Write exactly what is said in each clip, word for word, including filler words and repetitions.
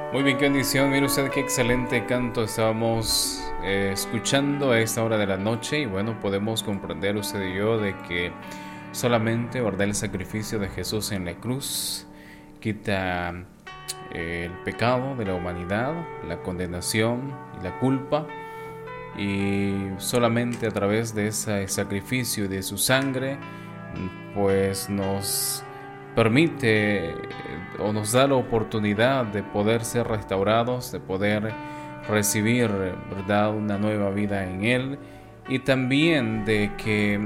Muy bien, qué bendición. Mire usted qué excelente canto estábamos eh, escuchando a esta hora de la noche. Y bueno, podemos comprender usted y yo de que solamente, ¿verdad?, el sacrificio de Jesús en la cruz quita eh, el pecado de la humanidad, la condenación y la culpa. Y solamente a través de ese sacrificio y de su sangre, pues nos permite o nos da la oportunidad de poder ser restaurados, de poder recibir, ¿verdad?, una nueva vida en Él, y también de que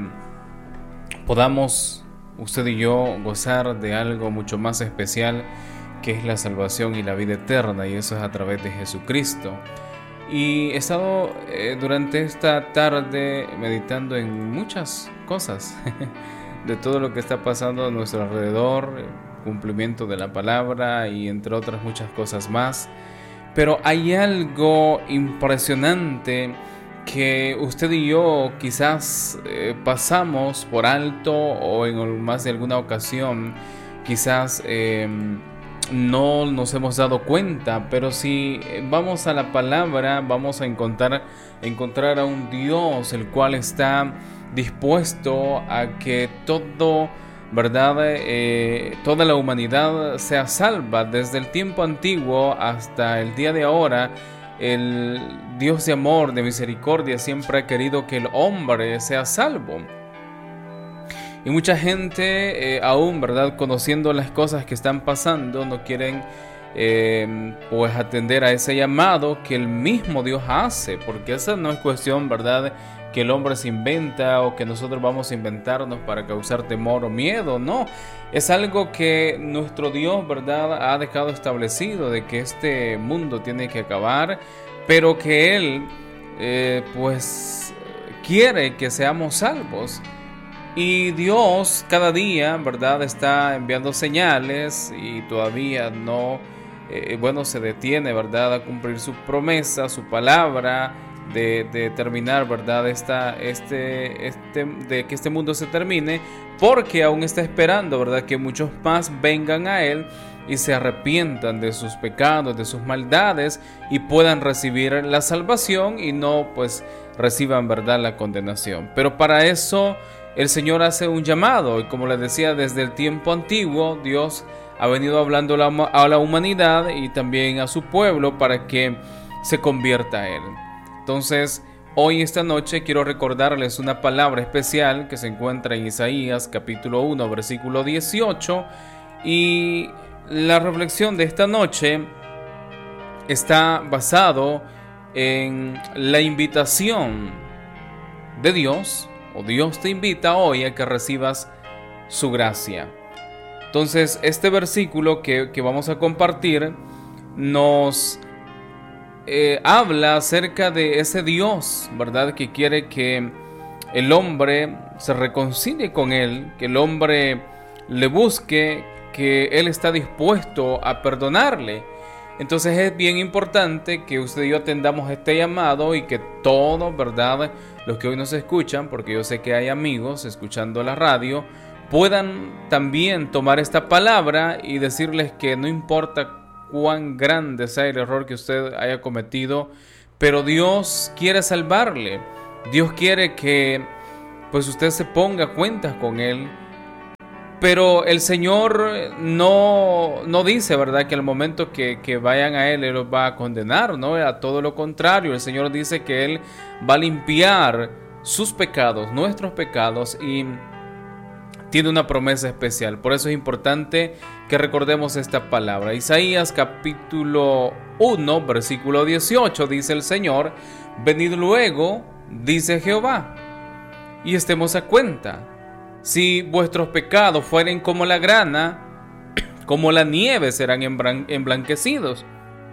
podamos usted y yo gozar de algo mucho más especial, que es la salvación y la vida eterna, y eso es a través de Jesucristo. Y he estado eh, durante esta tarde meditando en muchas cosas de todo lo que está pasando a nuestro alrededor, el cumplimiento de la palabra y entre otras muchas cosas más. Pero hay algo impresionante que usted y yo quizás eh, pasamos por alto, o en más de alguna ocasión quizás eh, no nos hemos dado cuenta. Pero si vamos a la palabra, vamos a encontrar, encontrar a un Dios el cual está dispuesto a que todo, ¿verdad?, eh, toda la humanidad sea salva. Desde el tiempo antiguo hasta el día de ahora, el Dios de amor, de misericordia, siempre ha querido que el hombre sea salvo. Y mucha gente, eh, aún, ¿verdad?, conociendo las cosas que están pasando, no quieren eh, pues atender a ese llamado que el mismo Dios hace, porque esa no es cuestión, ¿verdad?, que el hombre se inventa o que nosotros vamos a inventarnos para causar temor o miedo. No, es algo que nuestro Dios, ¿verdad?, ha dejado establecido, de que este mundo tiene que acabar, pero que Él eh, pues quiere que seamos salvos. Y Dios cada día, ¿verdad?, está enviando señales, y todavía no, eh, bueno, se detiene, ¿verdad?, a cumplir su promesa, su palabra, de, de terminar, ¿verdad?, esta, este, este, de que este mundo se termine, porque aún está esperando, ¿verdad?, que muchos más vengan a Él y se arrepientan de sus pecados, de sus maldades, y puedan recibir la salvación y no, pues, reciban, ¿verdad?, la condenación. Pero para eso el Señor hace un llamado, y como les decía, desde el tiempo antiguo Dios ha venido hablando a la humanidad y también a su pueblo para que se convierta a Él. Entonces, hoy, esta noche, quiero recordarles una palabra especial que se encuentra en Isaías capítulo uno, versículo dieciocho, y la reflexión de esta noche está basado en la invitación de Dios, o Dios te invita hoy a que recibas su gracia. Entonces, este versículo que, que vamos a compartir nos eh, habla acerca de ese Dios, ¿verdad?, que quiere que el hombre se reconcilie con Él, que el hombre le busque, que Él está dispuesto a perdonarle. Entonces es bien importante que usted y yo atendamos este llamado, y que todos, ¿verdad?, los que hoy nos escuchan, porque yo sé que hay amigos escuchando la radio, puedan también tomar esta palabra y decirles que no importa cuán grande sea el error que usted haya cometido, pero Dios quiere salvarle. Dios quiere que, pues, usted se ponga a cuentas con Él. Pero el Señor no, no dice, ¿verdad?, que al momento que, que vayan a Él, Él los va a condenar, ¿no? A todo lo contrario, el Señor dice que Él va a limpiar sus pecados, nuestros pecados, y tiene una promesa especial. Por eso es importante que recordemos esta palabra. Isaías capítulo uno, versículo dieciocho, dice el Señor: venid luego, dice Jehová, y estemos a cuenta. Si vuestros pecados fueren como la grana, como la nieve serán emblanquecidos.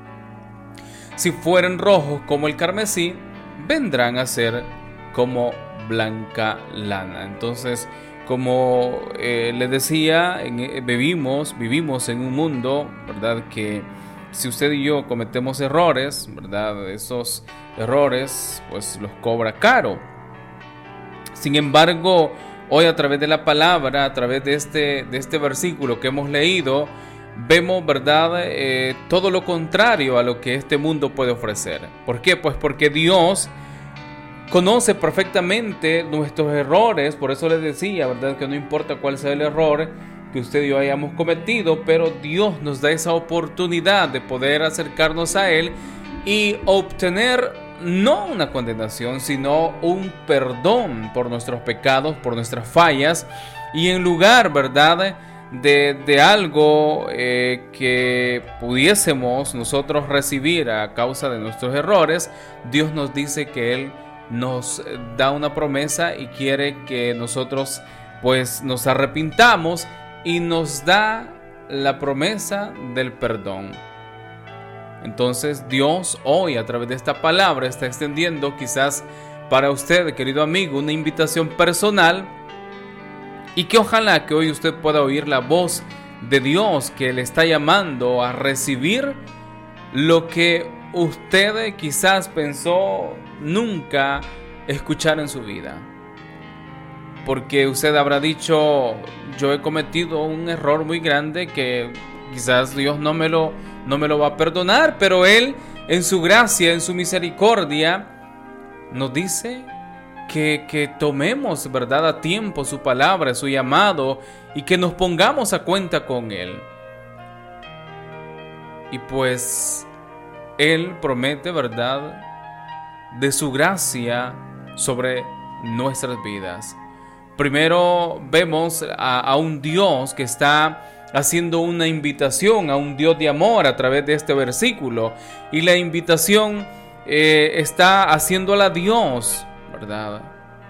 Si fueren rojos como el carmesí, vendrán a ser como blanca lana. Entonces, como eh, les decía, en, vivimos, vivimos en un mundo, ¿verdad?, que si usted y yo cometemos errores, ¿verdad?, esos errores pues los cobra caro. Sin embargo, hoy, a través de la palabra, a través de este, de este versículo que hemos leído, vemos, ¿verdad?, eh, todo lo contrario a lo que este mundo puede ofrecer. ¿Por qué? Pues porque Dios conoce perfectamente nuestros errores. Por eso les decía, ¿verdad?, que no importa cuál sea el error que usted y yo hayamos cometido, pero Dios nos da esa oportunidad de poder acercarnos a Él y obtener no una condenación, sino un perdón por nuestros pecados, por nuestras fallas, y en lugar, ¿verdad?, de, de algo eh, que pudiésemos nosotros recibir a causa de nuestros errores, Dios nos dice que Él nos da una promesa y quiere que nosotros pues nos arrepintamos, y nos da la promesa del perdón. Entonces Dios hoy, a través de esta palabra, está extendiendo quizás para usted, querido amigo, una invitación personal, y que ojalá que hoy usted pueda oír la voz de Dios que le está llamando a recibir lo que usted quizás pensó nunca escuchar en su vida. Porque usted habrá dicho: yo he cometido un error muy grande que quizás Dios no me lo, no me lo va a perdonar, pero Él, en su gracia, en su misericordia, nos dice que, que tomemos, ¿verdad?, a tiempo su palabra, su llamado, y que nos pongamos a cuenta con Él. Y pues Él promete, ¿verdad?, de su gracia sobre nuestras vidas. Primero vemos a, a un Dios que está haciendo una invitación, a un Dios de amor a través de este versículo. Y la invitación eh, está haciéndola a Dios, ¿verdad?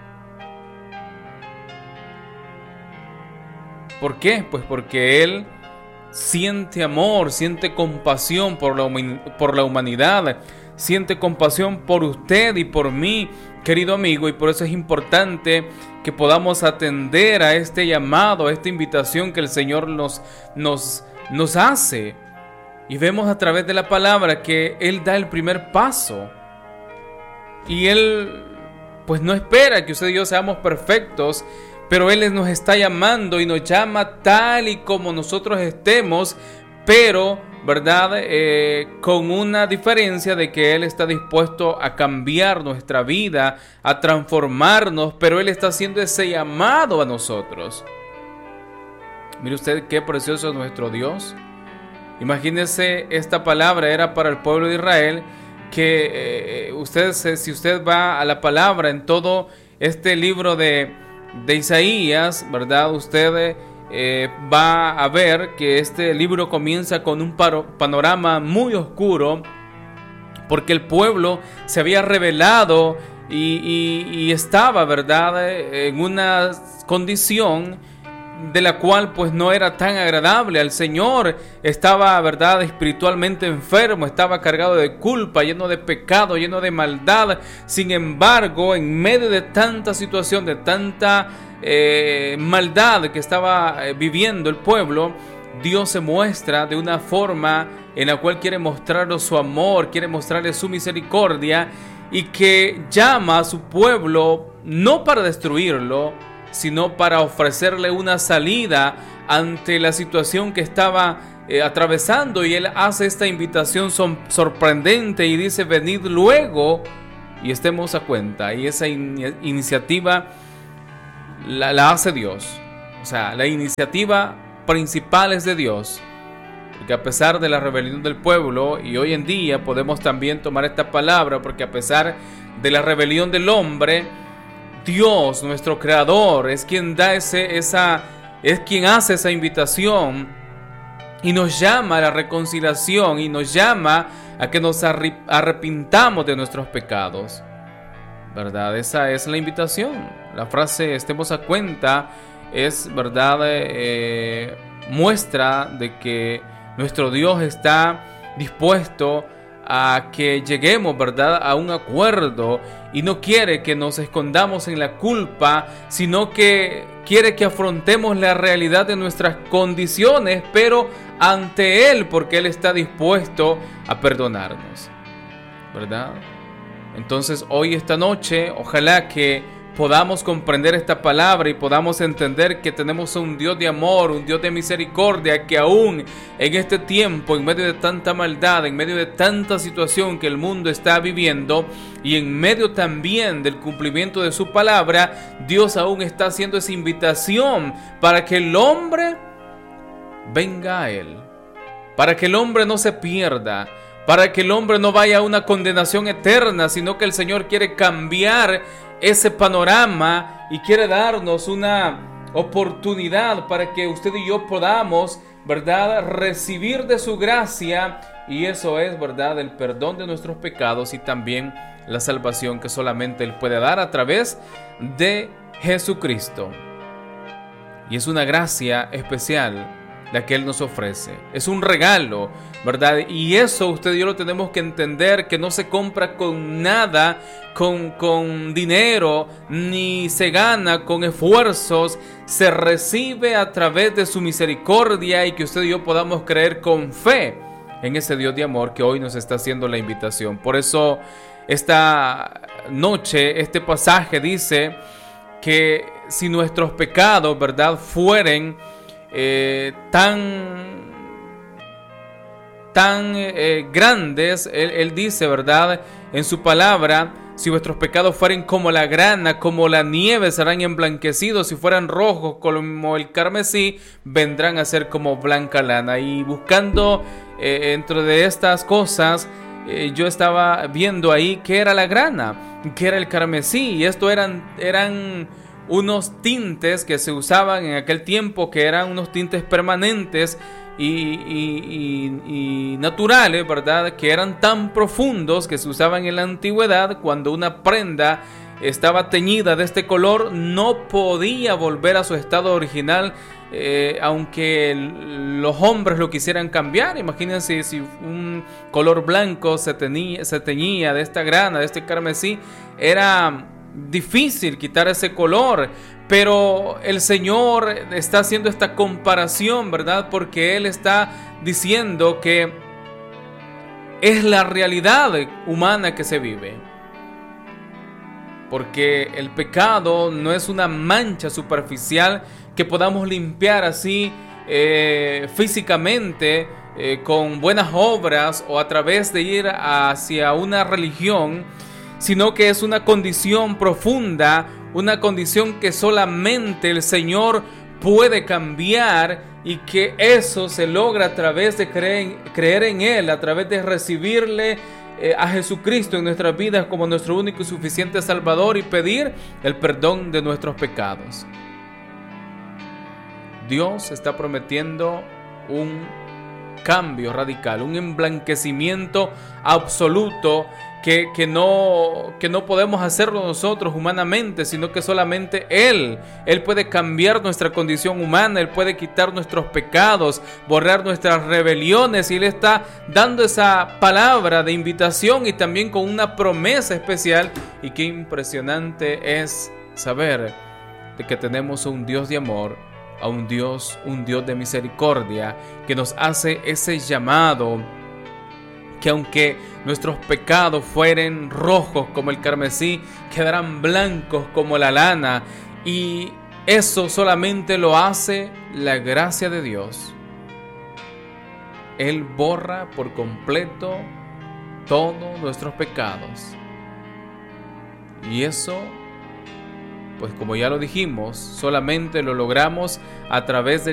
¿Por qué? Pues porque Él siente amor, siente compasión por la, por la humanidad, siente compasión por usted y por mí, querido amigo, y por eso es importante que podamos atender a este llamado, a esta invitación que el Señor nos, nos, nos hace. Y vemos a través de la palabra que Él da el primer paso. Y Él pues no espera que usted y yo seamos perfectos, pero Él nos está llamando y nos llama tal y como nosotros estemos, pero ¿verdad? Eh, con una diferencia de que Él está dispuesto a cambiar nuestra vida, a transformarnos, pero Él está haciendo ese llamado a nosotros. Mire usted qué precioso es nuestro Dios. Imagínese, esta palabra era para el pueblo de Israel, que eh, usted, si usted va a la palabra en todo este libro de, de Isaías, ¿verdad? Usted Eh, va a ver que este libro comienza con un paro, panorama muy oscuro, porque el pueblo se había rebelado y, y, y estaba, ¿verdad?, en una condición de la cual pues no era tan agradable al Señor. Estaba, ¿verdad?, espiritualmente enfermo, estaba cargado de culpa, lleno de pecado, lleno de maldad. Sin embargo, en medio de tanta situación, de tanta eh, maldad que estaba eh, viviendo el pueblo, Dios se muestra de una forma en la cual quiere mostrarle su amor, quiere mostrarle su misericordia, y que llama a su pueblo no para destruirlo, sino para ofrecerle una salida ante la situación que estaba eh, atravesando. Y Él hace esta invitación son, sorprendente y dice: venid luego y estemos a cuenta. Y esa in- iniciativa la, la hace Dios. O sea, la iniciativa principal es de Dios, porque a pesar de la rebelión del pueblo, y hoy en día podemos también tomar esta palabra, porque a pesar de la rebelión del hombre, Dios, nuestro creador, es quien da ese, esa, es quien hace esa invitación y nos llama a la reconciliación y nos llama a que nos arrepintamos de nuestros pecados, ¿verdad? Esa es la invitación. La frase "estemos a cuenta" es, ¿verdad?, eh, muestra de que nuestro Dios está dispuesto a que lleguemos, ¿verdad?, a un acuerdo, y no quiere que nos escondamos en la culpa, sino que quiere que afrontemos la realidad de nuestras condiciones, pero ante Él, porque Él está dispuesto a perdonarnos, ¿verdad? Entonces hoy, esta noche, ojalá que podamos comprender esta palabra y podamos entender que tenemos un Dios de amor, un Dios de misericordia, que aún en este tiempo, en medio de tanta maldad, en medio de tanta situación que el mundo está viviendo y en medio también del cumplimiento de su palabra, Dios aún está haciendo esa invitación para que el hombre venga a Él, para que el hombre no se pierda, para que el hombre no vaya a una condenación eterna, sino que el Señor quiere cambiar ese panorama y quiere darnos una oportunidad para que usted y yo podamos, ¿verdad?, recibir de su gracia, y eso es, ¿verdad?, el perdón de nuestros pecados y también la salvación que solamente Él puede dar a través de Jesucristo. Y es una gracia especial la que Él nos ofrece. Es un regalo, ¿verdad? Y eso usted y yo lo tenemos que entender, que no se compra con nada, con, con dinero, ni se gana con esfuerzos. Se recibe a través de su misericordia, y que usted y yo podamos creer con fe en ese Dios de amor que hoy nos está haciendo la invitación. Por eso esta noche, este pasaje dice que si nuestros pecados, ¿verdad?, fueren Eh, tan tan eh, grandes, él, él dice, ¿verdad?, en su palabra: si vuestros pecados fueren como la grana, como la nieve, serán emblanquecidos; si fueran rojos como el carmesí, vendrán a ser como blanca lana. Y buscando eh, dentro de estas cosas, eh, yo estaba viendo ahí qué era la grana, qué era el carmesí, y esto eran eran unos tintes que se usaban en aquel tiempo, que eran unos tintes permanentes y, y, y, y naturales, ¿verdad?, que eran tan profundos que se usaban en la antigüedad. Cuando una prenda estaba teñida de este color, no podía volver a su estado original, eh, aunque el, los hombres lo quisieran cambiar. Imagínense si un color blanco se teñía, se teñía de esta grana, de este carmesí, era difícil quitar ese color. Pero el Señor está haciendo esta comparación, ¿verdad?, porque Él está diciendo que es la realidad humana que se vive, porque el pecado no es una mancha superficial que podamos limpiar así eh, físicamente eh, con buenas obras o a través de ir hacia una religión, sino que es una condición profunda, una condición que solamente el Señor puede cambiar, y que eso se logra a través de creer, creer en Él, a través de recibirle eh, a Jesucristo en nuestras vidas como nuestro único y suficiente Salvador, y pedir el perdón de nuestros pecados. Dios está prometiendo un cambio radical, un emblanquecimiento absoluto que, que, no, que no podemos hacerlo nosotros humanamente, sino que solamente Él, Él puede cambiar nuestra condición humana, Él puede quitar nuestros pecados, borrar nuestras rebeliones, y Él está dando esa palabra de invitación y también con una promesa especial. Y qué impresionante es saber de que tenemos un Dios de amor, a un Dios, un Dios de misericordia, que nos hace ese llamado, que aunque nuestros pecados fueren rojos como el carmesí, quedarán blancos como la lana. Y eso solamente lo hace la gracia de Dios. Él borra por completo todos nuestros pecados. Y eso, pues como ya lo dijimos, solamente lo logramos a través de